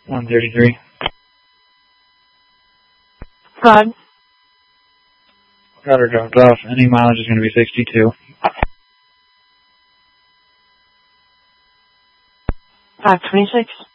133. God. Got her dropped off. Any mileage is going to be 62. 526.